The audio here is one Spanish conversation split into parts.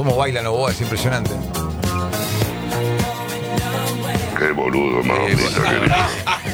Cómo bailan los Boas, es impresionante. Qué boludo, mamita querida.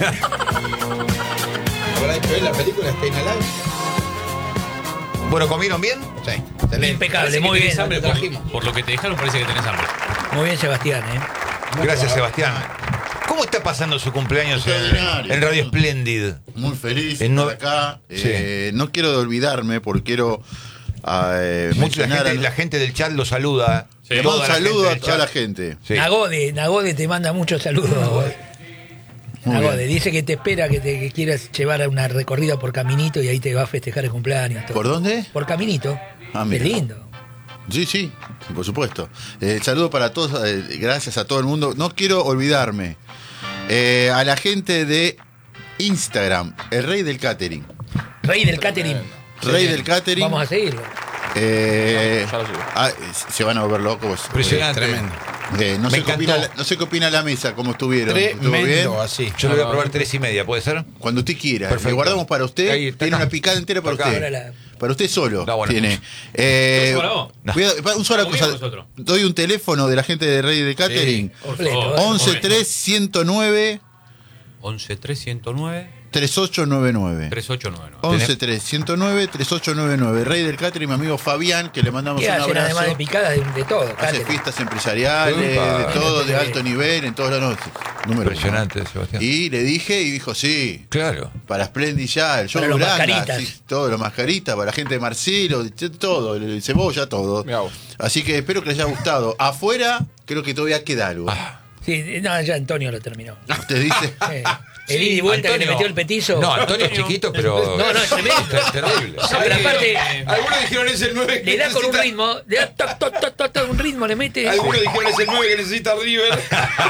¿Habrá hecho él la película Stayin' Alive? Bueno, ¿comieron bien? Sí, excelente. Impecable, Parece que muy tenés bien. hambre lo por, trajimos. por lo que te dejaron, parece que tenés hambre. Muy bien, Sebastián, Gracias, Sebastián. ¿Cómo está pasando su cumpleaños Extraordinario. en Radio Splendid? Muy feliz En de nue- estar acá. Sí. No quiero olvidarme porque quiero Mucha mencionar la gente del chat lo saluda. Sí. Le mando un Toda la saludo gente a del toda chat. la gente. Sí. Nagode te manda muchos saludos. Muy Nagode bien. dice que te espera que quieras llevar a una recorrida por Caminito y ahí te va a festejar el cumpleaños. todo. ¿Por dónde? Por Caminito. Ah, Es mira. lindo. Sí, por supuesto. Saludo para todos, gracias a todo el mundo. No quiero olvidarme a la gente de Instagram, el rey del catering. Rey del catering. Rey del catering. Vamos a seguirlo. Ya lo sigo. Se van a volver locos. Impresionante. Tremendo. No, Me sé qué opina, encantó. no sé qué opina la mesa, cómo estuvieron. ¿Estuvo bien? Tremendo, así. Yo le voy a probar 3:30, ¿puede ser? Cuando usted quiera. Perfecto. Le guardamos para usted. Ahí, está Tiene acá. una picada entera para Está acá. usted. Ahora la- Para usted solo. No, bueno, tiene. ¿Todo para vos? Un sola Comimos cosa. nosotros. Doy un teléfono de la gente de Rey de Catering. Completo. 11 3 109 11 3 109 3899. 3899. 11 3 109 3899. Rey del Catering, mi amigo Fabián, que le mandamos ¿Qué un hacen además abrazo. de picadas de todo? Hace catering. fiestas empresariales, Upa. de todo, de Sí. alto nivel, en todas las noches. Número Impresionante, uno. Sebastián. Y le dije y dijo, sí, Claro. para Splendid ya, el show Para los Uranga, mascaritas. sí, todo, los mascaritas, para la gente de Marcelo, todo, el cebolla, todo. Mirá vos. Así que espero que les haya gustado. Afuera, creo que todavía queda algo. Sí, no, ya Antonio lo terminó. Usted dice. El ida y vuelta que le Antonio. metió el petizo. No, Antonio es chiquito, pero. No, es tremendo. terrible. No, pero aparte, Algunos dijeron es el 9 le da con un ritmo, le da un ritmo, le mete. Algunos dijeron es el 9 que necesita River.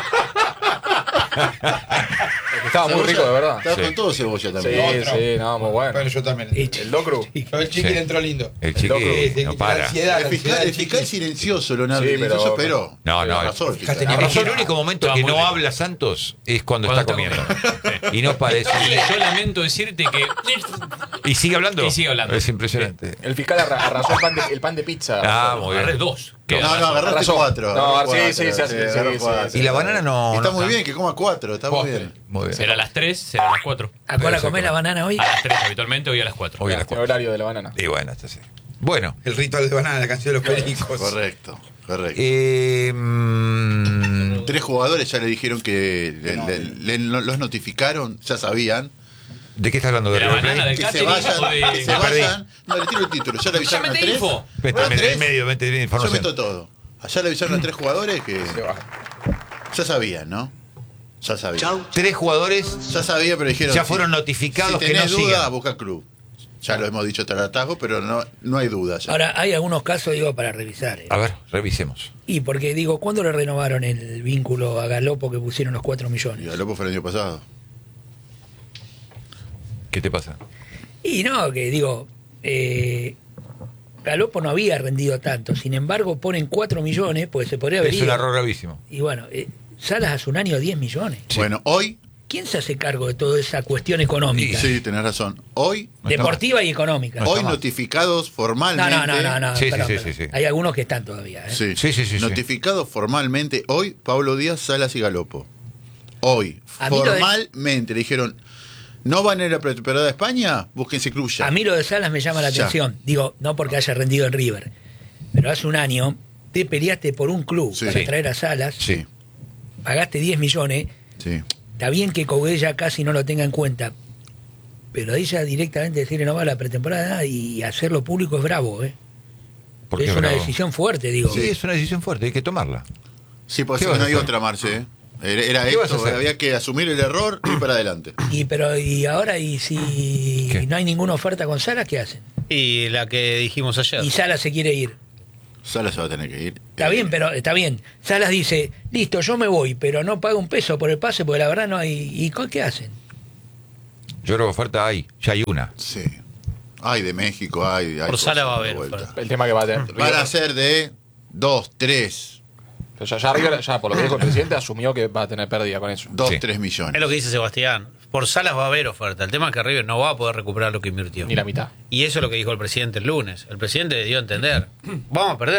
Estaba muy rico, de verdad. Estaba Sí. con todo cebolla Sí, también. sí, no, muy bueno. Bueno, yo también. El Docru. Pero el chiqui Sí. le entró lindo. El loco. chiqui no La para. ansiedad, El fiscal, del chiqui. silencioso, Leonardo. Sí, Silencioso, pero- No, no. Razón, fiscal. Tenía Es que el único momento Estaba que muy no rico. habla Santos es cuando Cuando está está comiendo. Y no parece. Y yo lamento decirte que. ¿Y sigue hablando? Y sigue hablando. Es impresionante. El fiscal arrasó el pan de pizza. Ah, Arrasó. muy Agarré bien. dos. No, agarraste Razón. 4. No, sí, Y la banana no. Está no muy bien, que coma 4, está muy bien. Muy bien. Será a las 3, será a las 4. ¿A cuál a comer la banana hoy? A las 3 habitualmente, hoy a las 4. Hoy a las El 4. horario de la banana. Y bueno, esto sí. Bueno. El ritual de banana, la canción de los pericos. Correcto. 3 3 jugadores ya le dijeron que los notificaron, ya sabían. ¿De qué estás hablando? ¿De la River banana Plate? del Que se catering vayan, o de.? que se Me perdí. vayan. No, le tiro el título, ya le Ya avisaron a mete 3. info. Mete en medio, mete Yo información. meto todo. Allá le avisaron a 3 jugadores que Se baja. ya sabían, ¿no? Ya sabían. 3 jugadores Ya sabían, pero dijeron. ya fueron notificados si que no tenés duda, sigan. busca club. Ya lo hemos dicho hasta el atajo, pero no hay duda ya. Ahora, hay algunos casos, digo, para revisar. A ver, revisemos. Y porque, digo, ¿cuándo le renovaron el vínculo a Galopo que pusieron los 4 Y millones? Galopo fue el año pasado. ¿Qué te pasa? Y no, que digo, Galopo no había rendido tanto. Sin embargo, ponen 4 millones, pues se podría haber Es un ido. error gravísimo. Y bueno, Salas hace un año 10 millones. Bueno, hoy. ¿Quién se hace cargo de toda esa cuestión económica? Sí, tenés razón. Hoy. No está Deportiva y económica. No Hoy está mal. notificados formalmente. No. Sí, perdón, sí, perdón. sí. Hay algunos que están todavía. ¿eh? Sí. Sí. Notificados formalmente hoy Pablo Díaz, Salas y Galopo. Hoy. A mí lo de- Formalmente le dijeron, ¿no van a ir a la pretemporada de España? Búsquense club ya. A mí lo de Salas me llama la Ya. atención. Digo, no porque haya rendido en River. Pero hace un año te peleaste por un club Sí. para Sí. traer a Salas. Sí, Pagaste 10 millones. sí. Está bien que Cogella casi no lo tenga en cuenta. Pero ahí ya directamente decirle no va a la pretemporada y hacerlo público es bravo, ¿eh? ¿Por qué Es una bravo? decisión fuerte, digo. Sí, es una decisión fuerte, hay que tomarla. Sí, porque ¿Qué vas no a hay hacer? otra, Marce. Era ¿Qué vas a esto, hacer? había que asumir el error y ir para adelante. Y ahora, y si ¿Qué? no hay ninguna oferta con Salas, ¿qué hacen? Y la que dijimos ayer. Y Salas se quiere ir. Salas se va a tener que ir. Está bien, pero está bien. Salas dice, listo, yo me voy, pero no pago un peso por el pase porque la verdad no hay... ¿Y qué hacen? Yo creo que oferta hay, ya hay una. Sí. Hay de México, hay Por cosas Sala va a dando haber vuelta. oferta. El tema que va a tener. Van a ser de 2, 3, Pero ya River, ya por lo que dijo el presidente, asumió que va a tener pérdida con eso. 2, Sí. 3 Es millones. lo que dice Sebastián. Por Salas va a haber oferta. El tema es que River no va a poder recuperar lo que invirtió. Ni la mitad. Y eso es lo que dijo el presidente el lunes. El presidente dio a entender, vamos a perder.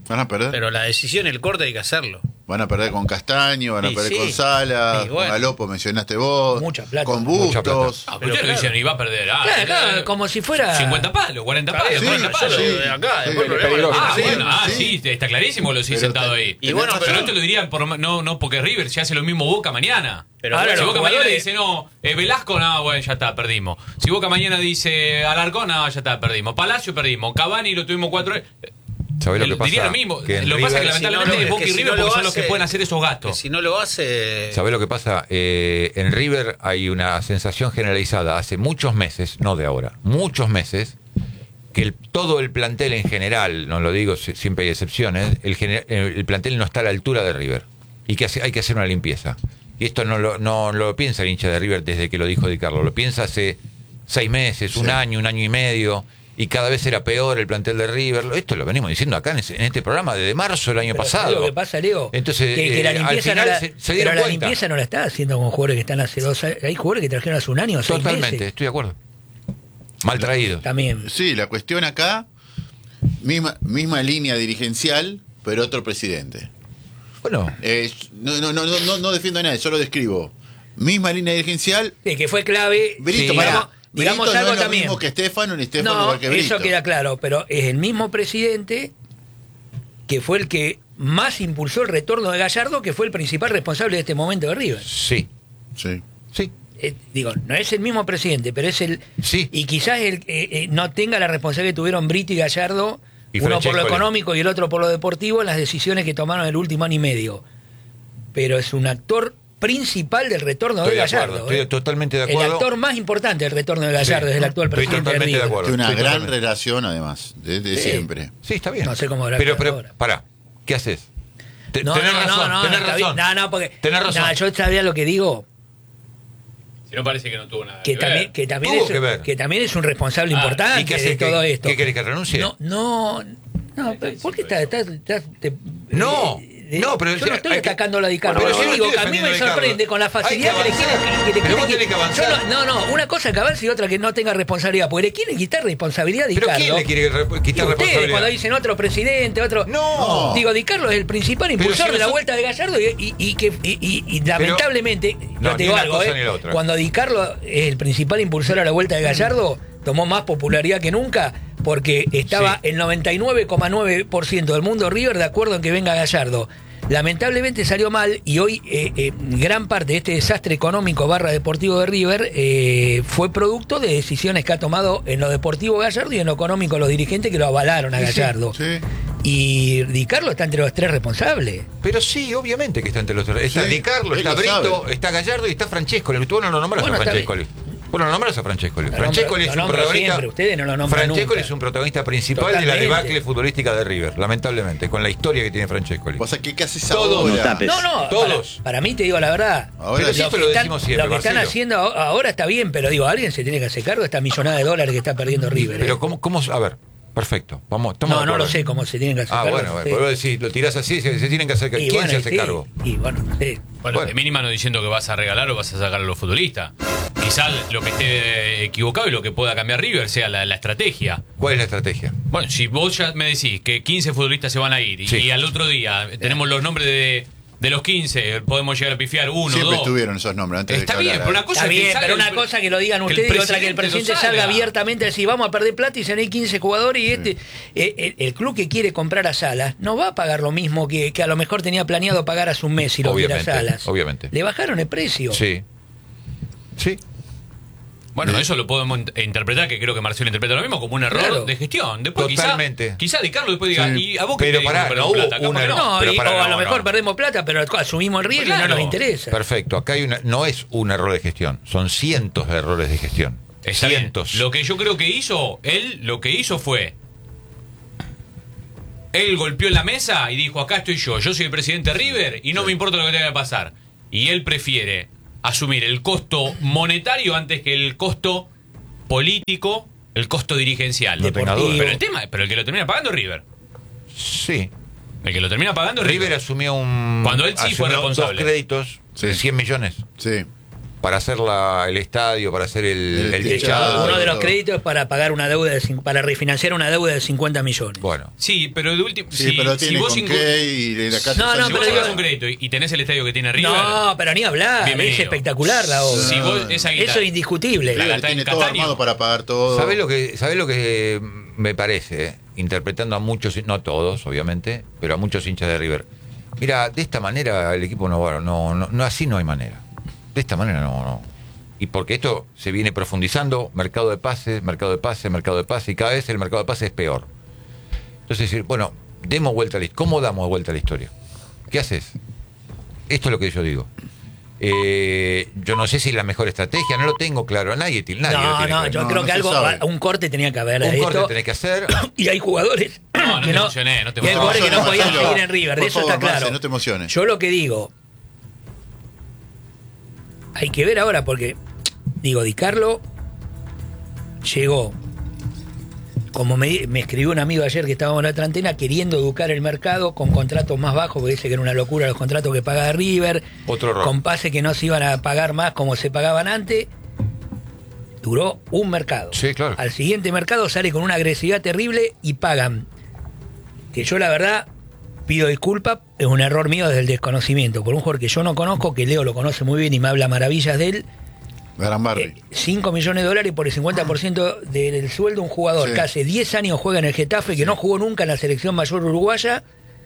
Van a perder. Pero la decisión, el corte hay que hacerlo. Van a perder con Castaño, van a Y perder sí. con Salas, Y bueno. con Galopo mencionaste vos, Mucha plata. con Mucha plata. Bustos. Ah, pero ustedes lo dicen, y va a perder. Claro, como si fuera 50 palos, 40 Está palos, bien, 40 sí, palos. sí. de acá, Sí, después el es problema peligroso. es- Ah, Sí, bueno, sí. sí, está clarísimo lo sí Pero sentado te- ahí. Y bueno, pero pero- no te lo dirían no porque River se hace lo mismo Boca mañana. Pero Ahora, bueno, si Boca mañana jugadores- dice no, Velasco, no, bueno, ya está, perdimos. Si Boca mañana dice Alarcón, no, ya está, perdimos. Palacio, perdimos. Cavani lo tuvimos 4. ¿Sabés lo que pasa? Diría lo mismo. Que en Lo que pasa es que River- lamentablemente Si no, es Boca y que si River no porque lo son los que hace- pueden hacer esos Que gastos. si no lo hace... ¿Sabés lo que pasa? En River hay una sensación generalizada hace muchos meses, no de ahora, muchos meses, que todo el plantel en general, no lo digo, siempre hay excepciones, el plantel no está a la altura de River y que hay que hacer una limpieza. Y esto no lo piensa el hincha de River desde que lo dijo Di Carlo, lo piensa hace 6 meses, un año y medio, y cada vez era peor el plantel de River. Esto lo venimos diciendo acá en este programa desde marzo del año Pero pasado. ¿sabes lo que pasa, Leo? Entonces, que la al limpieza final no la, se pero dieron la cuenta. limpieza no la está haciendo con jugadores que están hace 2 años. Hay jugadores que trajeron hace un año, 6 Totalmente, meses. estoy de acuerdo. Mal traído. También. Sí, la cuestión acá, misma línea dirigencial, pero otro presidente. Bueno, No defiendo a nadie, solo describo. Misma línea dirigencial. Sí, que fue clave. Brito, Sí. pará. Digamos Brito no algo es lo también. mismo que Estefano, ni Estefano No, igual que Brito. eso queda claro, pero es el mismo presidente que fue el que más impulsó el retorno de Gallardo, que fue el principal responsable de este momento de River. sí, Sí. sí. Digo, no es el mismo presidente, pero es el... Sí. Y quizás no tenga la responsabilidad que tuvieron Brito y Gallardo, Y uno por lo Francescoli. económico y el otro por lo deportivo, en las decisiones que tomaron el último año y medio. Pero es un actor principal del retorno Estoy de de acuerdo, Gallardo. estoy totalmente de acuerdo. El actor más importante del retorno de Gallardo Sí. es el actual Estoy presidente de totalmente de River. acuerdo. Tiene una Estoy gran totalmente- relación, además, desde Sí. siempre. Sí, está bien. No sé cómo habrá Pero, quedado ahora. pará, ¿qué haces? No, tenés no, razón, no, tenés está razón. bien. No, porque Tenés razón. no, yo sabía lo que digo, Si no parece que no tuvo nada que que también, ver. que también Tuvo es, que ver. que también es un responsable Ah, importante ¿Y qué de haces? todo esto. ¿Qué querés que renuncie? No, ¿por qué estás No, no, pero yo no estoy hay que- atacando a la Di Carlo. Pero Yo si no digo estoy que a mí me defendiendo a Di Carlo. sorprende con la Hay facilidad que que le quieren avanzar. que le Pero vos quieren- tenés que avanzar. Yo no, una cosa es acabarse y otra que no tenga responsabilidad, porque le quieren quitar responsabilidad a Di ¿Pero Carlo. quién le quiere quitar Y ustedes responsabilidad? cuando dicen otro presidente, otro... No. Digo, Di Carlo es el principal impulsor si de la nosotros- vuelta de Gallardo y lamentablemente, no, yo te ni digo una algo, cosa ni la otra. cuando Di Carlo es el principal impulsor a la vuelta de Gallardo, tomó más popularidad que nunca porque estaba Sí. el 99,9% del mundo River de acuerdo en que venga Gallardo. Lamentablemente salió mal y hoy gran parte de este desastre económico / deportivo de River fue producto de decisiones que ha tomado en lo deportivo Gallardo y en lo económico los dirigentes que lo avalaron a Gallardo. Sí. Y Di Carlo está entre los 3 responsables. Pero sí, obviamente que está entre los tres. Está Sí, Di Carlo, él está lo Brito, sabe. está Gallardo y está Francescoli. Tú no lo nombras Bueno, a está Francescoli. Vos no lo nombras a Francescoli. Lo Francescoli nombro- es lo un nombro protagonista. siempre, ustedes no lo nombran Francescoli nunca. es un protagonista principal de la Totalmente. debacle futbolística de River, lamentablemente, con la historia que tiene Francescoli. O sea, ¿qué haces Todos. ahora? No, Todos. Para mí te digo la verdad. Ahora Pero sí, esto lo decimos siempre, Lo que están Marcelo. haciendo ahora está bien, pero digo, alguien se tiene que hacer cargo de esta millonada de dólares que está perdiendo River. Pero cómo, a ver, perfecto, vamos, estamos de no acuerdo. lo sé cómo se tienen que hacer Ah, cargo. bueno, sí. vos decís, lo tirás así, se tienen que hacer cargo. Y ¿Quién bueno, se hace sí, cargo? Y bueno, no sé. Bueno, Bueno. de mínima no diciendo que vas a regalar o vas a sacar a los futbolistas. Quizás lo que esté equivocado y lo que pueda cambiar River sea la estrategia. ¿Cuál es la estrategia? Bueno, si vos ya me decís que 15 futbolistas se van a ir Sí. y al otro día tenemos los nombres de los 15, podemos llegar a pifiar uno, Siempre dos. estuvieron esos nombres antes Está de que bien, pero hablara. una cosa Está es que bien, salga pero una el- cosa que lo digan que el ustedes y otra que el presidente lo salga abiertamente a decir vamos a perder plata y se hay 15 jugadores y el club que quiere comprar a Salas no va a pagar lo mismo que a lo mejor tenía planeado pagar a su mes si lo quiera Obviamente, Salas. obviamente. Le bajaron el precio. Sí. Sí. Bueno, eso lo podemos interpretar, que creo que Marcelo interpreta lo mismo, como un error Claro. de gestión. Después Totalmente. Quizá Di Carlo después diga, Sí. ¿y a vos qué Pero te dijo pará, que perdemos no hubo plata? Capaz una- que No, pero o para, a lo no, mejor no. perdemos plata, pero asumimos el riesgo y no Claro. nos interesa. Perfecto, acá hay no es un error de gestión, son cientos de errores de gestión. Está bien. Cientos. Lo que yo creo que hizo, lo que hizo fue. Él golpeó en la mesa y dijo: acá estoy yo soy el presidente de River y no me importa lo que tenga que pasar. Y él prefiere asumir el costo monetario antes que el costo político, el costo dirigencial. No tenga duda. Pero el que lo termina pagando es River. Sí. El que lo termina pagando es River asumió un. Cuando él sí fue asumió responsable. dos créditos de Sí. 100 millones. Sí. para hacer el estadio, para hacer el El techado. Uno de los créditos es para pagar una deuda para refinanciar una deuda de 50 millones. Bueno, Sí, pero de último. Sí, pero tiene vos con qué y acá No, si no, vos pero sacás digo- un crédito y tenés el estadio que tiene River. No, pero ni hablar, Bienvenido. es espectacular la obra. Si vos esa guita- Eso es indiscutible. La River gastá tiene en todo Castaño. armado para pagar todo. ¿sabés lo que me parece? Interpretando a muchos, no todos, obviamente, pero a muchos hinchas de River. Mira, de esta manera el equipo no así no hay manera. De esta manera no. Y porque esto se viene profundizando, mercado de pases, y cada vez el mercado de pases es peor. Entonces decir, bueno, demos vuelta a la historia. ¿Cómo damos vuelta a la historia? ¿Qué haces? Esto es lo que yo digo. Yo no sé si es la mejor estrategia, no lo tengo claro. Nadie lo tiene No, claro. yo No, creo no que se algo, sabe. un corte tenía que haber. Un de corte esto. tenés que hacer. Y hay jugadores No, no que te emocioné, no te y hay emociones. jugadores que no podían Marcelo, seguir en River, de por eso favor, está claro. Marce, no te emociones. Yo lo que digo, hay que ver ahora porque, digo, Di Carlo llegó, como me escribió un amigo ayer que estábamos en la otra antena, queriendo educar el mercado con contratos más bajos, porque dice que era una locura los contratos que pagaba River, Otro error. con pases que no se iban a pagar más como se pagaban antes. Duró un mercado. Sí, claro. Al siguiente mercado sale con una agresividad terrible y pagan. Que yo la verdad pido disculpas, es un error mío desde el desconocimiento. Por un jugador que yo no conozco, que Leo lo conoce muy bien y me habla maravillas de él, Garambarri. 5 millones de dólares por el 50% del sueldo de un jugador Sí. que hace 10 años juega en el Getafe, que no jugó nunca en la selección mayor uruguaya.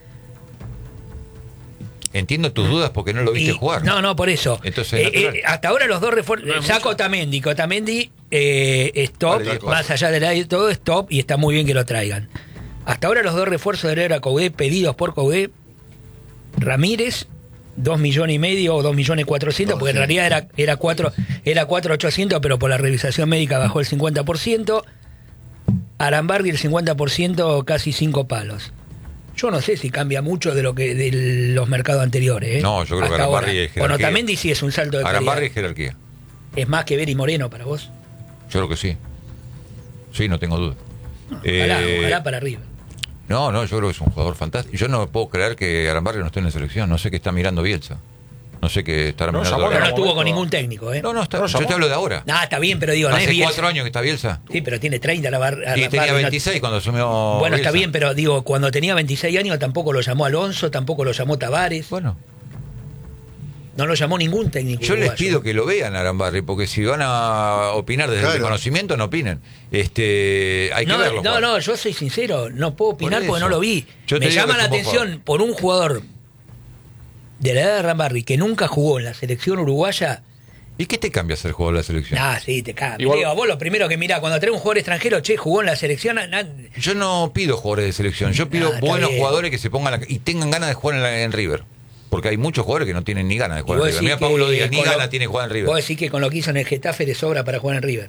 Entiendo tus dudas porque no lo viste Y- jugar. No, por eso. Entonces, natural. Hasta ahora los dos refuerzos. No es Saco mucho. Otamendi es top, Vale, más allá de la todo es top y está muy bien que lo traigan. Hasta ahora los dos refuerzos de Herrera Coudet pedidos por Coudet, Ramírez, 2,5 millones o 2,400,000, porque en realidad era 4,800, pero por la revisación médica bajó el 50%. Arambardi el 50%, casi 5 palos. Yo no sé si cambia mucho de los mercados anteriores. No, yo creo que Hasta Arambarri ahora. es jerarquía. Bueno, Otamendi sí es un salto de calidad. Arambarri es jerarquía. Es más que Beri Moreno para vos. Yo creo que sí. Sí, no tengo duda. Ojalá para arriba. No, yo creo que es un jugador fantástico. Yo no puedo creer que Arambarri no esté en la selección. No sé qué está mirando Bielsa. No sé qué está mirando. llamó Pero no en estuvo momento- con ningún técnico, ¿eh? No, está, ¿No lo yo te llamó? hablo de ahora. No, está bien, pero digo, no es Hace Bielsa. 4 años que está Bielsa. Sí, pero tiene 30 Y tenía 26 cuando asumió. Bueno, está Bielsa. bien, pero digo, cuando tenía 26 años tampoco lo llamó Alonso, tampoco lo llamó Tavares. Bueno, No lo llamó ningún técnico. yo les uruguayo. pido que lo vean a Arambarri, porque si van a opinar desde Claro. el conocimiento, no opinen. Hay que verlo. jugar. No, yo soy sincero, no puedo opinar Por porque no eso. lo vi. Yo te Me digo llama que la es un buen atención por un jugador de la edad de Arambarri que nunca jugó en la selección uruguaya. ¿Y qué te cambia ser jugador de la selección? Ah, sí, te cambia. Igual- Digo, vos lo primero que mirá, cuando traes un jugador extranjero, che, jugó en la selección. Yo no pido jugadores de selección, yo pido está buenos bien. jugadores que se pongan y tengan ganas de jugar en River. Porque hay muchos jugadores que no tienen ni ganas de Y jugar en vos River. decís Mira Pablo que Díaz, ni con ganas lo- tiene de jugar en Vos River. decís que con lo que hizo en el Getafe le sobra para jugar en River.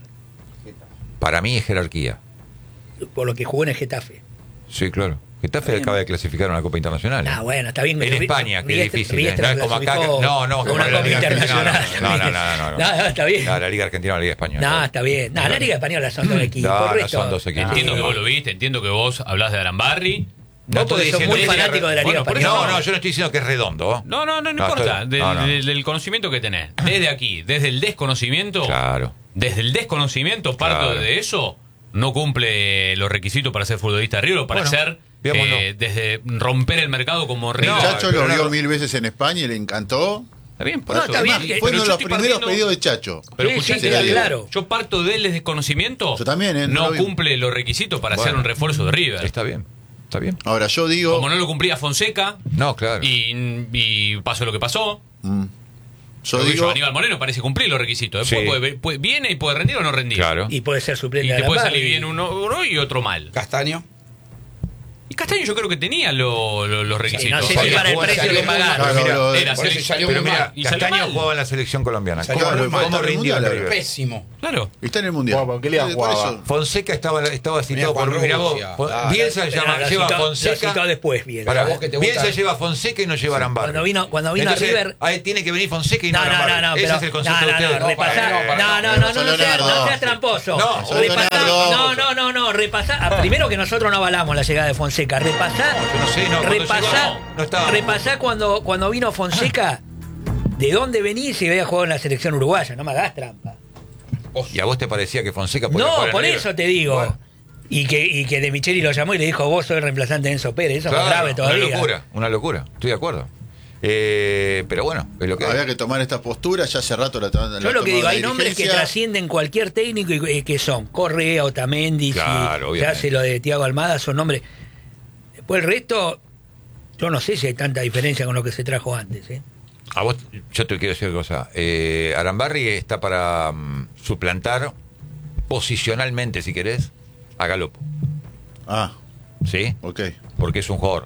Para mí es jerarquía. Por lo que jugó en el Getafe. Sí, claro. Getafe acaba de clasificar a una Copa Internacional. Ah, bueno, está bien. En España, que es difícil. Riestra No es como acá. clasificó No, a como una la Copa Liga Argentina. Internacional. No, Está bien. No, la Liga Argentina o la Liga Española. No, está bien. No, la Liga Española son dos equipos. No, Por no resto- son dos equipos. Entiendo que vos lo viste, entiendo que vos hablás de Arambarri. Vos porque sos muy diciendo- fanático de la Liga Bueno, por eso Española. No, yo no estoy diciendo que es redondo. No No, importa. estoy- no. Del conocimiento que tenés. Desde aquí, desde el desconocimiento. Claro. Desde el desconocimiento, parto Claro. de eso. No cumple los requisitos para ser futbolista de River o para Bueno, ser. veámoslo. Desde romper el mercado como El River. Chacho pero lo no- vio 1000 veces en España y le encantó. Está bien, por No, eso. está bien Además, que- fue pero uno de yo los estoy primeros partiendo- pedidos de Chacho. Pero Sí, escuchá, sí, te queda digo, claro. yo parto del desconocimiento. Yo también, ¿eh? No lo vi. cumple los requisitos para Bueno. ser un refuerzo de River. Está bien. Está bien. Ahora, yo digo. Como no lo cumplía Fonseca. No, claro. Y pasó lo que pasó. Yo Lo que digo. Aníbal Moreno parece cumplir los requisitos. Después Sí. viene y puede rendir o no rendir. Claro. Y puede ser suplente Y de te puede Arambarri. salir bien uno y otro mal. Castaño. Y Castaño yo creo que tenía los requisitos. no sé si Porque para el jugó en precio que selección. pagaron. Claro, Mira, lo- Era Por eso sele- salió Pero muy mira, mal. Y salió Castaño mal. jugaba en la selección colombiana. Salió ¿Cómo, muy mal. cómo Está en el rindió en Mundial, River? Pésimo. Claro. Está en el mundial. Bueno, ¿qué liga Por jugaba? eso. Fonseca estaba citado Juan por. Mirá vos, Rusia. Bielsa Pero lleva lo a citó- lo Fonseca. citó después, bien. Pará, vos que te Bielsa gusta- lleva a Fonseca y no lleva a Arambarri. Cuando vino a Entonces, River. ahí tiene que venir Fonseca y no No, Arambarri. pero. Ese es el concepto de ustedes. repasá. No seas tramposo. No, Repasá. No, repasá. Primero que nosotros no avalamos la llegada de Fonseca. Repasá. Yo no sé, no, cuando Repasá, llegó, no estaba. repasá cuando vino Fonseca. de dónde venís y había jugado en la selección uruguaya, no me hagas trampa. ¿Y a vos te parecía que Fonseca podía jugar No, en por River? eso te digo. Bueno, Y que De Micheli lo llamó y le dijo, vos sos el reemplazante de Enzo Pérez. Eso es más claro, grave todavía. una locura. Estoy de acuerdo. Pero bueno, es lo que Había que tomar esta postura, ya hace rato la Yo lo que tomó digo, la hay nombres que dirigencia. trascienden cualquier técnico y que son Correa, Otamendi, Claro, se obviamente. hace lo de Thiago Almada, son nombres. Después el resto, yo no sé si hay tanta diferencia con lo que se trajo antes. A vos, yo te quiero decir una cosa. Arambarri está para suplantar posicionalmente, si querés, a Galopo. Ah, ¿Sí? ok. Porque es un jugador.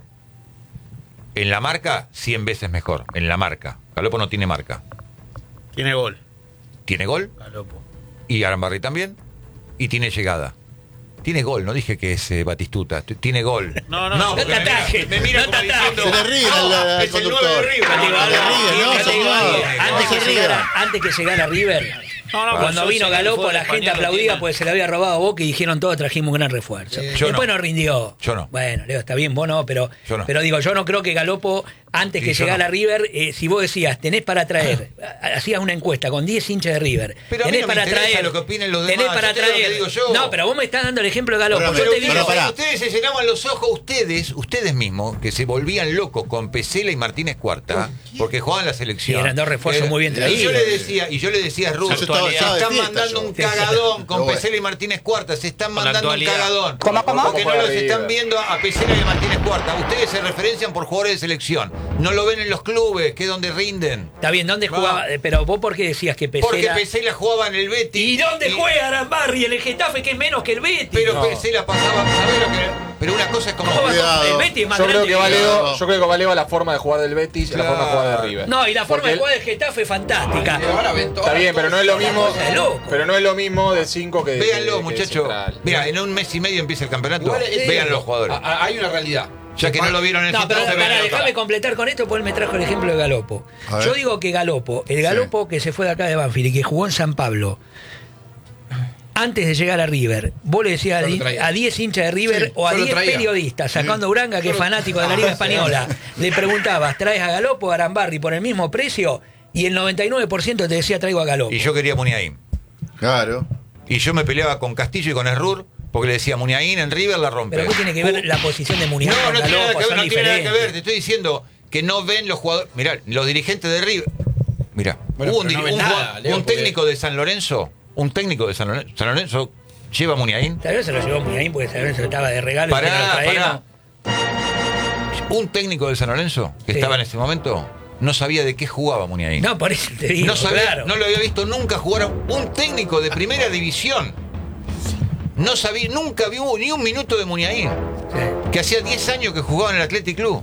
En la marca, 100 veces mejor. En la marca. Galopo no tiene marca. Tiene gol. Tiene gol. Galopo. Y Arambarri también. Y tiene llegada. Tiene gol, no dije que es Batistuta. Tiene gol. No, porque te atajes, me mira no te como diciendo, Se le ríe al es el 9 conductor. de River. Se le ríe, no, Yo te digo señor. algo, No se ría. antes que llegara River, cuando yo vino sé que el Galopo, fútbol la gente español aplaudía tiene- porque se le había robado a Boca y dijeron todos trajimos un gran refuerzo. Yo Después no. no rindió. Yo no. Bueno, Leo, está bien, vos no, pero Yo no. pero digo, yo no creo que Galopo, antes que yo llegara no. River, si vos decías, tenés para traer, hacías una encuesta con 10 hinchas de River, Pero a mí tenés no me para interesa traer, lo que opinen los tenés demás, para yo te digo lo que traer. digo yo. No, pero vos me estás dando el ejemplo de Galopo. Pero, Yo te digo, pero pará. Ustedes se llenaban los ojos, ustedes mismos, que se volvían locos con Pesela y Martínez Cuarta, porque jugaban la selección. Sí, eran dos refuerzos muy bien traídos. Y yo le decía a Ruth, Yo estaba- se estaba de están fiesta, mandando yo. un cagadón con Pero bueno. Pesela y Martínez Cuarta, se están Con la mandando un actualidad. cagadón. ¿Cómo? Porque no Juega los River. están viendo a Pesela y a Martínez Cuarta. Ustedes se referencian por jugadores de selección. No lo ven en los clubes, que es donde rinden. Está bien, ¿dónde Va. jugaba? Pero vos, ¿por qué decías que Porque Pesela? Pesela jugaba en el Betis. ¿Y dónde juega Arambarri? El Getafe, que es menos que el Betis. Pero Pesela pasaba, ¿sabés lo que? Pero una cosa es como... ¿Cómo va a- Cuidado. El Betis es más Yo creo grande que Valeo- Valeo la forma de jugar del Betis y la forma de jugar de River. No, y la forma Porque de jugar del Getafe es fantástica. Está bien, pero no es lo mismo. cosa de loco. Pero no es lo mismo de 5 que Véanlo, que muchachos. central. Mira, en un mes y medio empieza el campeonato. Igual es Vean cierto. los jugadores. Hay una realidad. Ya que no lo vieron en el No, pero Getafe, pará, véanlo. déjame completar con esto, porque él me trajo el ejemplo de Galopo. A ver. Yo digo que Galopo, el Galopo que se fue de acá de Banfield y que jugó en San Pablo, antes de llegar a River, vos le decías Yo lo traía. a 10 hinchas de River Sí, o a yo lo 10 traía. periodistas, sacando a Uranga, que es fanático de la Liga Española, le preguntabas, ¿traes a Galopo o a Arambarri por el mismo precio? Y el 99% te decía, traigo a Galopo. Y yo quería a Muniain. Claro. Y yo me peleaba con Castillo y con Errur porque le decía Muniain en River la rompe. Pero ¿qué tiene que ver la posición de Muniain No, con no tiene nada Galopo? que ver, Son no tiene nada que diferentes. ver. Te estoy diciendo que no ven los jugadores. Mirá, los dirigentes de River. Mirá, Bueno, hubo un, pero no diri- ven un nada, jugador- Leo, un porque- técnico de San Lorenzo. Un técnico de San Lorenzo. San Lorenzo lleva a Muniain. Tal vez se lo llevó Muniain porque San Lorenzo estaba de regalo y Pará, se lo traemos. pará. Un técnico de San Lorenzo que Sí. estaba en ese momento no sabía de qué jugaba Muniain. No, por eso te digo, No sabía, claro. no lo había visto nunca jugar a un técnico de primera división. No sabía, nunca vio ni un minuto de Muniain, Sí. que hacía 10 años que jugaba en el Athletic Club.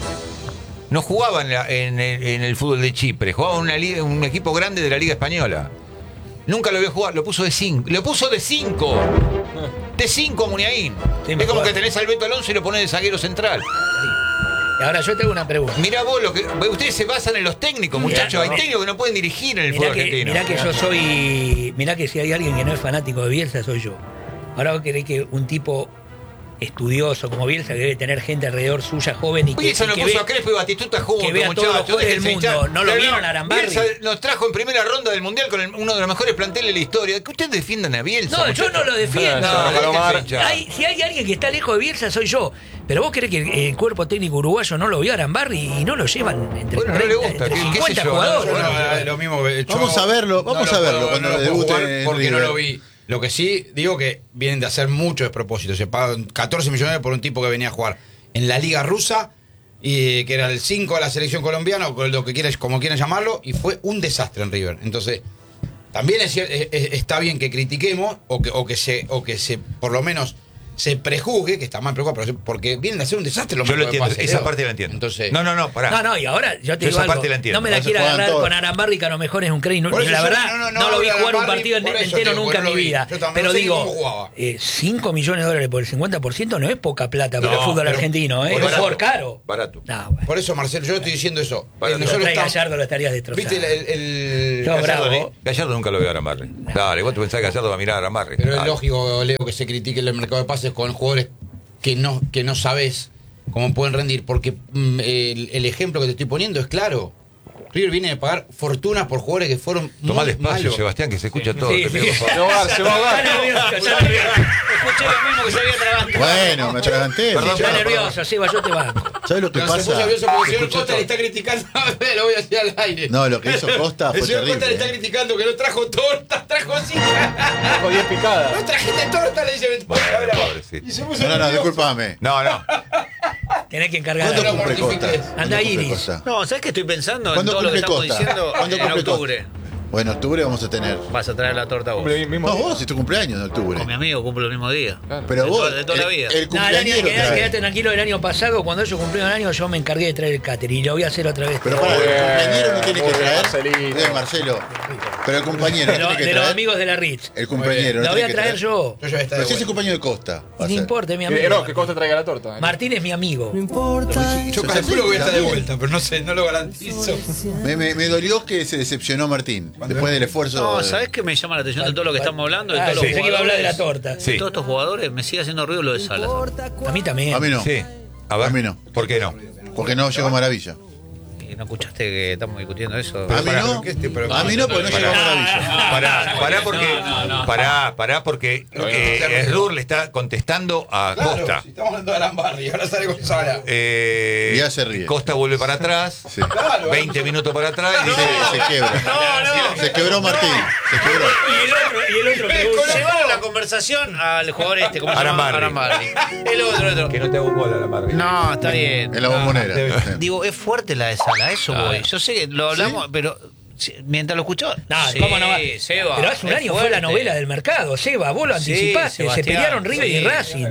No jugaba en el fútbol de Chipre, jugaba en una liga, un equipo grande de la Liga Española. Nunca lo vio jugar, lo puso de 5. Lo puso de 5. De 5 a Muniain. Sí, Es me como acuerdo. que tenés al Beto Alonso y lo ponés de zaguero central. Y ahora yo te hago una pregunta. Mirá vos, ustedes se basan en los técnicos, muchachos. Hay no. técnicos que no pueden dirigir en el Mirá fútbol que, argentino. mirá que yo soy. Mirá que si hay alguien que no es fanático de Bielsa, soy yo. Ahora vos querés que un tipo estudioso como Bielsa, que debe tener gente alrededor suya joven y que, Bielsa y nos que puso ve- a Crespo y Batistuta juntos, que vea todos los muchachos. jugadores del déjense mundo. hinchar. ¿No lo Pero vieron a Arambarri? Bielsa nos trajo en primera ronda del Mundial con uno de los mejores planteles de la historia. Que ustedes defiendan a Bielsa, No, yo muchachos. no lo defiendo. No, déjense Palomar. hinchar. Si hay alguien que está lejos de Bielsa, soy yo. Pero vos querés que el cuerpo técnico uruguayo no lo vio a Arambarri y no lo llevan entre, Bueno, no le 30, gusta, entre qué sé 50 yo, jugadores. Bueno, lo mismo que yo Vamos a verlo, vamos a verlo cuando lo puedo debute jugar en porque no River. lo vi. Lo que sí digo que vienen de hacer mucho despropósito. Se pagan 14 millones por un tipo que venía a jugar en la liga rusa y que era el 5 de la selección colombiana o lo que quieras, como quieran llamarlo, y fue un desastre en River. Entonces, también está bien que critiquemos o que se por lo menos se prejuzgue, que está mal prejuzgado, pero porque vienen a hacer un desastre los Yo lo marcos de entiendo, pase, esa Leo. parte la entiendo. Entonces, no, pará. No, y ahora yo te Yo digo esa algo. parte la entiendo. No me la No se quiera juegan agarrar todos. con Arambarri, que a lo mejor es un crack. Por eso La yo verdad, no no lo vi jugar un Arambarri, partido por eso entero te digo, nunca en no mi lo vi. vida. Yo tampoco Pero sé ni digo, cómo jugaba. 5 millones de dólares por el 50% no es poca plata para No, el fútbol pero- argentino, ¿eh? por Es eso- jugador caro. Barato. No, bueno. por eso, Marcelo, yo estoy diciendo eso. Para Si lo Nosotros trae estamos- Gallardo lo estarías destrozando. ¿Viste el No, Gallardo, bravo. Gallardo nunca lo vio a Arambarri. Dale, vos te pensás que Gallardo va a mirar a Arambarri. Pero es Dale. lógico, Leo, que se critique el mercado de pases con jugadores que no sabes cómo pueden rendir, porque el ejemplo que te estoy poniendo es claro. River viene de pagar fortunas por jugadores que fueron Tomá muy despacio, malos. Sebastián, que se escucha todo. Sí, te pido, sí. por favor. Se va a ahogar. Está nervioso, está nervioso. Escuché lo mismo que se había atragantado. Bueno, me atraganté. Perdón, Está nervioso, Seba, yo te banco. ¿Sabes lo que No, se puso pasa? nervioso porque el señor Escuchó Costa todo. le está criticando. Lo voy a decir al aire. No, lo que hizo Costa El fue señor Costa le terrible. está criticando que no trajo torta, trajo así. Trajo 10 picadas. No trajiste torta, le dice. Bueno, Ahora. pobrecito. Y se puso No, nervioso. discúlpame. No, no. Tenés que encargar. ¿Cuándo lo cumple Costa? mortifiques. ¿Cuándo Anda, cumple Iris. Costa? No, ¿sabes qué estoy pensando en ¿Cuándo todo lo que cumple estamos Costa? diciendo? ¿Cuándo En cumple octubre. Bueno, en octubre vamos a tener. Vas a traer la torta vos. Cumple mismo No, día. vos, es tu cumpleaños en octubre. Con mi amigo cumple el mismo día. Pero De vos, toda- de toda la vida. el No, el año, cumpleañero trae. quedate tranquilo, el año pasado, cuando ellos cumplieron el año, yo me encargué de traer el catering y lo voy a hacer otra vez. Pero para, el cumpleañero no tiene que Muy bien, traer. Marcelino. Bien, Marcelo. Pero el compañero de, no tiene que de los traer. amigos de la Ritz. El compañero no Lo voy tiene a que traer yo. Yo ya está Pero de si es el vuelta. compañero de Costa. va a No ser. importa, es mi No, amigo. que Costa traiga la torta. Martín es mi amigo. Yo calculo que voy a estar de vuelta, pero no sé, no lo garantizo. Me dolió que se decepcionó Martín. Después del esfuerzo. No, ¿sabes qué me llama la atención de todo lo que estamos hablando? De Ah, todos los pensé que iba a hablar de la jugadores? torta. Sí. De todos estos jugadores, me sigue haciendo ruido lo de Salas. A mí también. A mí no. Sí. A ver. A mí no. ¿Por qué no? Porque no llegó Maravilla. ¿Y no escuchaste que estamos discutiendo eso? A mí no. A mí no, porque no llegó Maravilla. Pará porque. Pará porque Erdur le está contestando a Costa. Si estamos hablando de Alambarri, ahora sale con Sala. Eh, Ya se ríe. Costa vuelve para atrás, Sí. Claro, 20 minutos para atrás y dice. Se quiebra. Se quebró Martín. Se quebró. Y el otro pregunta. Llevaron la conversación al jugador este, ¿cómo se llama? Arambarri. El otro. Que no te hago bola la madre. No, está bien. En la bombonera. Digo, es fuerte la de Sala, a eso voy. Yo sé que lo hablamos, pero mientras lo escuchaba. No, sí, ¿cómo no va? Seba, Pero hace un es año fue la fuerte. novela del mercado. Seba, vos lo Sí, anticipaste. Se Sebastián, pelearon River y sí. Racing.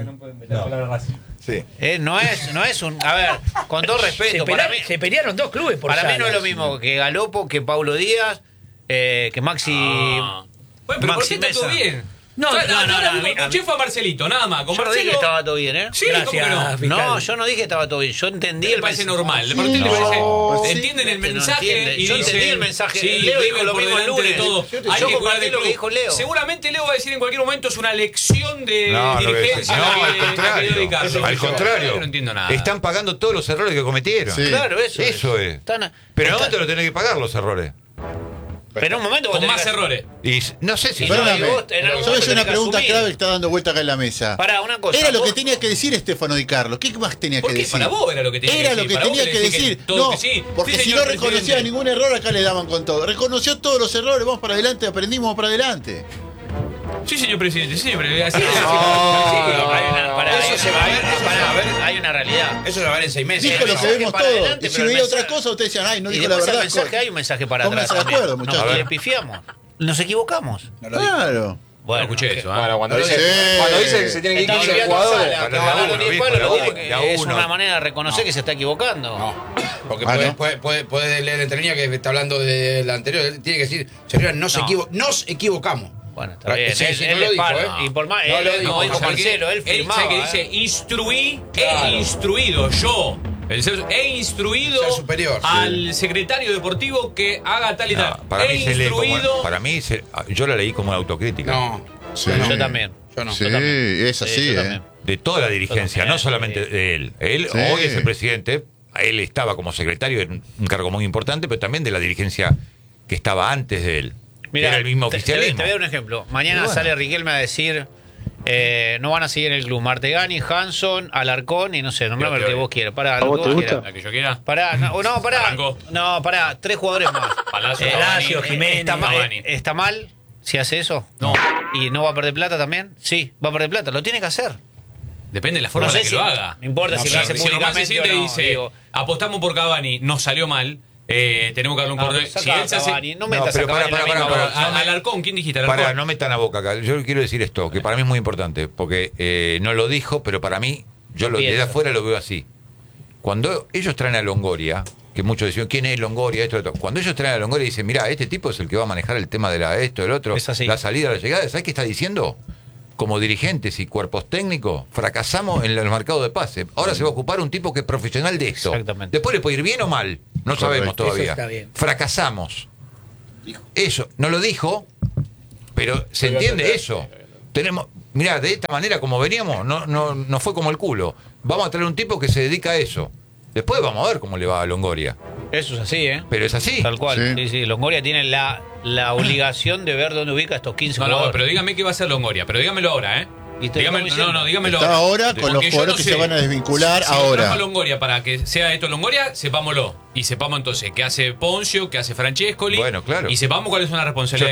Sí. No es un. A ver, con todo respeto, Se pelearon dos clubes por para mí no es Salas. lo mismo que Galopo, que Paulo Díaz, que Maxi. Bueno, pero ¿por qué está todo Mesa. bien? No, O sea, no, no, la no, única a mí- escuché fue a Marcelito, nada más. Con Yo no dije que Marcelo. estaba todo bien, ¿eh? Sí, Gracias, ¿cómo que no? fiscal. No, yo no dije que estaba todo bien. Yo entendí Me el parece mensaje. normal. De Martín le parece. Entienden el No mensaje entiende. y Yo dicen, entendí el mensaje. Sí, Leo dijo River lo por mismo el delante de lunes. todo. Yo Hay que compartí cuidar del lo que club. dijo Leo. Seguramente Leo va a decir en cualquier momento es una lección de No, dirigencia. no, la al que- la que contrario. dio Ricardo. Al contrario. Yo no entiendo nada. Están pagando todos los errores que cometieron. Sí. Claro, eso. Eso es. Están- Pero en un está- momento lo tenés que pagar los errores. Pero en un momento vos Con tenés más que- errores. Y no sé si. Y no, Perdóname. y vos en algún ¿Sabes momento una tenés que pregunta asumir. clave que está dando vuelta acá en la mesa? Pará, una cosa. Era lo que vos- tenía que decir Estefano Di Carlos. ¿Qué más tenía ¿Por que qué? decir? Para vos era lo que tenía que Era decir. lo que Para vos tenía que querés decir decir. que todo No, que sí. porque Sí, si señor no reconocía presidente. ningún error, acá le daban con todo. Reconoció todos los errores, vamos para adelante, aprendimos para adelante. Sí, señor presidente, sí, pero así es. Hay una, pará, Eso hay- se va a ver, pará, eso se va a ver. hay una realidad. Eso se va a ver en 6 meses. Dijo lo que mensaje vemos para todos. adelante, Y si pero el veía otra mensaje- cosa, ustedes decían, ay, no Y dijo la después al verdad. mensaje hay un mensaje para atrás. Pónganse de también. acuerdo, muchachos. No, A le ver. pifiamos. Nos equivocamos. Claro. Bueno, escuché eso. Bueno, cuando No dice, lo sé. cuando dice que se tienen que ir Está 15 olvidando jugadores. Sala, que Para va a dar uno, los 10 viejo, palos, de lo tiene uno, que- de es uno. una manera de reconocer que se está equivocando. No, porque Ah, puede leer entre líneas que está hablando de la anterior. Él tiene que decir, señora, nos equivocamos. Bueno, está bien. Sí, él sí, él no lo es dijo, parte. ¿eh? Y por más, No él, lo como dijo. dijo ¿sabe qué? Marcelo, él firmaba. ¿sabe qué ¿eh? dice? Instruí, Claro. he instruido yo. He instruido Ser superior, al secretario deportivo que haga tal y No, tal. para he mí se lee como, instruido. para mí yo la leí como una autocrítica. No, Sí. Yo también. yo no. Sí, Yo también. es así, yo ¿eh? también. De toda la dirigencia, Yo no solamente también. de él. Él Sí. hoy es el presidente, él estaba como secretario en un cargo muy importante, pero también de la dirigencia que estaba antes de él. Era el mismo te oficialismo. voy a dar un ejemplo. Mañana Y bueno. sale Riquelme a decir, no van a seguir en el club Martegani, Hanson, Alarcón y no sé, nombrame el que vos quieras. Pará, lo que vos quieras. La que yo quiera. Pará, no, pará. Arrancó. No, pará, 3 jugadores más. Palacio, Palacio, Cavani. Jiménez, Cavani. ¿Está mal si hace eso? No. ¿Y no va a perder plata también? Sí, va a perder plata. Lo tiene que hacer. Depende de la forma No en sé la que si- lo haga. no importa si lo hace si nomás se públicamente siente o y no, dice, digo. apostamos por Cavani, nos salió mal, tenemos que darle un No, corte. pero saca Si él se a hace... Cavani, no No, metas pero a Cavani en la pará, misma pará, bolsa. Alarcón, ¿quién dijiste? Alarcón. Para, no metan a boca acá. Yo quiero decir esto, que para mí es muy importante, porque no lo dijo, pero para mí, yo desde Piensa. afuera lo veo así. Cuando ellos traen a Longoria, que muchos decían, ¿quién es Longoria? Esto, esto. Cuando ellos traen a Longoria y dicen, mira, este tipo es el que va a manejar el tema de esto, del otro, Es así. la salida, la llegada, ¿sabes qué está diciendo? Como dirigentes y cuerpos técnicos, fracasamos en el mercado de pase. Ahora se va a ocupar un tipo que es profesional de esto. Exactamente. Después le puede ir bien o mal, no sabemos todavía. Eso está bien. Fracasamos. Eso, no lo dijo, pero se entiende eso. Tenemos, mirá, de esta manera como veníamos, no fue como el culo. Vamos a traer un tipo que se dedica a eso. Después vamos a ver cómo le va a Longoria. Eso es así, ¿eh? Pero es así. Tal cual. Sí. Sí. Longoria tiene la obligación de ver dónde ubica a estos 15 No, jugadores. pero dígame qué va a hacer Longoria. Pero dígamelo ahora, ¿eh? Y te Dígamelo, estamos diciendo. dígamelo Está ahora con Porque los yo jugadores no que sé. se van a desvincular Si ahora. trajo a Longoria para que sea esto Longoria, sepámoslo. Y sepamos entonces qué hace Poncio, qué hace Francescoli. Bueno, claro. Y sepamos cuáles son las responsabilidades.